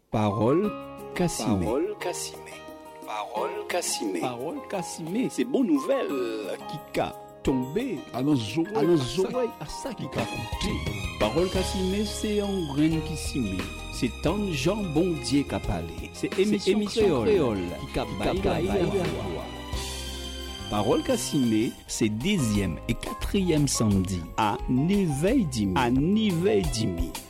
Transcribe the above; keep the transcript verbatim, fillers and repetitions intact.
Parole Kassimé. Parole Kassimé. Parole Kassimé. Parole Kassimé. C'est bonne nouvelle qui ka tombé à nos oreilles, à nos oreilles, à ça qui ka coûté. Parole Kassimé, c'est un grain qui s'y met. C'est un Jean bon Dieu qui a parlé. C'est émission créole qui a baillé. Parole Kassimé, c'est dixième et quatrième samedi à neuf heures dix. À neuf heures dix.